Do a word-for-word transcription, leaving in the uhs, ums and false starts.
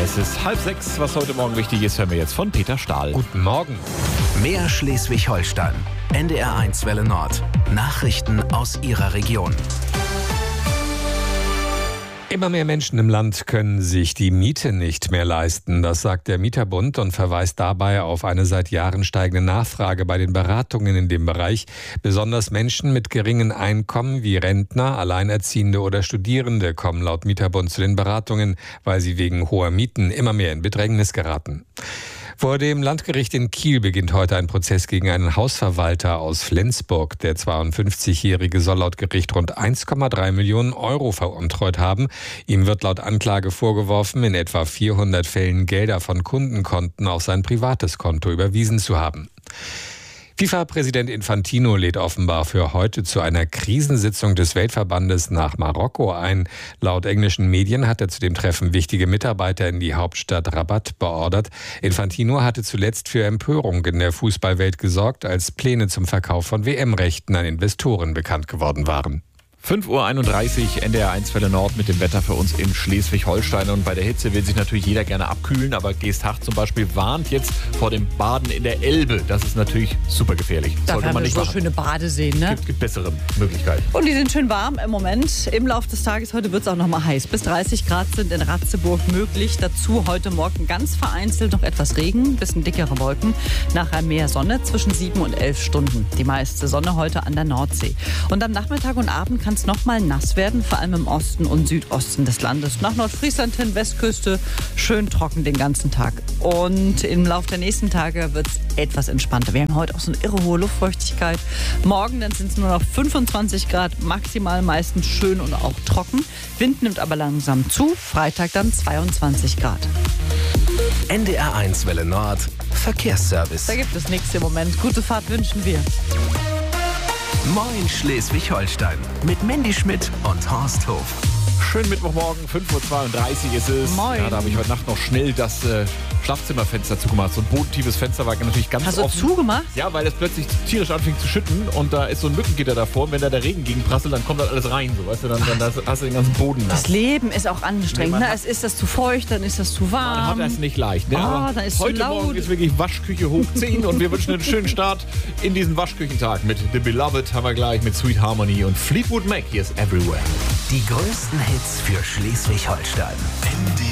Es ist halb sechs, was heute Morgen wichtig ist, hören wir jetzt von Peter Stahl. Guten Morgen. Mehr Schleswig-Holstein. N D R eins Welle Nord. Nachrichten aus Ihrer Region. Immer mehr Menschen im Land können sich die Miete nicht mehr leisten. Das sagt der Mieterbund und verweist dabei auf eine seit Jahren steigende Nachfrage bei den Beratungen in dem Bereich. Besonders Menschen mit geringen Einkommen wie Rentner, Alleinerziehende oder Studierende kommen laut Mieterbund zu den Beratungen, weil sie wegen hoher Mieten immer mehr in Bedrängnis geraten. Vor dem Landgericht in Kiel beginnt heute ein Prozess gegen einen Hausverwalter aus Flensburg. Der zweiundfünfzigjährige soll laut Gericht rund eins Komma drei Millionen Euro veruntreut haben. Ihm wird laut Anklage vorgeworfen, in etwa vierhundert Fällen Gelder von Kundenkonten auf sein privates Konto überwiesen zu haben. FIFA-Präsident Infantino lädt offenbar für heute zu einer Krisensitzung des Weltverbandes nach Marokko ein. Laut englischen Medien hat er zu dem Treffen wichtige Mitarbeiter in die Hauptstadt Rabat beordert. Infantino hatte zuletzt für Empörung in der Fußballwelt gesorgt, als Pläne zum Verkauf von W M-Rechten an Investoren bekannt geworden waren. fünf Uhr einunddreißig, N D R eins Welle Nord mit dem Wetter für uns in Schleswig-Holstein. Und bei der Hitze will sich natürlich jeder gerne abkühlen, aber Geesthacht zum Beispiel warnt jetzt vor dem Baden in der Elbe. Das ist natürlich super gefährlich. Da Sollte werden man wir nicht so machen. schöne Badeseen, ne? Gibt, gibt bessere Möglichkeiten. Und die sind schön warm im Moment. Im Laufe des Tages heute wird es auch noch mal heiß. Bis dreißig Grad sind in Ratzeburg möglich. Dazu heute Morgen ganz vereinzelt noch etwas Regen, bisschen dickere Wolken. Nachher mehr Sonne zwischen sieben und elf Stunden. Die meiste Sonne heute an der Nordsee. Und am Nachmittag und Abend kann es noch mal nass werden, vor allem im Osten und Südosten des Landes. Nach Nordfriesland hin, Westküste, schön trocken den ganzen Tag. Und im Laufe der nächsten Tage wird es etwas entspannter. Wir haben heute auch so eine irre hohe Luftfeuchtigkeit. Morgen dann sind es nur noch fünfundzwanzig Grad, maximal meistens schön und auch trocken. Wind nimmt aber langsam zu. Freitag dann zweiundzwanzig Grad. N D R eins Welle Nord. Verkehrsservice. Da gibt es nichts im Moment. Gute Fahrt wünschen wir. Moin Schleswig-Holstein. Mit Mandy Schmidt und Horst Hof. Schönen Mittwochmorgen, fünf Uhr zweiunddreißig ist es. Moin. Ja, da habe ich heute Nacht noch schnell das äh, Schlafzimmerfenster zugemacht. So ein bodentiefes Fenster war natürlich ganz Hast du offen. zugemacht? Ja, weil es plötzlich tierisch anfing zu schütten und da ist so ein Mückengitter davor. Und wenn da der Regen gegen prasselt, dann kommt das alles rein. So, weißt du, dann, dann hast du den ganzen Boden nass. Das Leben ist auch anstrengend. Nee, man Ne? hat- Es ist das zu feucht, dann ist das zu warm. Man hat das nicht leicht. Ne? Ah, Aber da ist heute so laut. Morgen ist wirklich Waschküche hoch zehn und wir wünschen einen schönen Start in diesen Waschküchentag. Mit The Beloved haben wir gleich mit Sweet Harmony und Fleetwood Mac. Hier ist Everywhere. Die größten Hits für Schleswig-Holstein.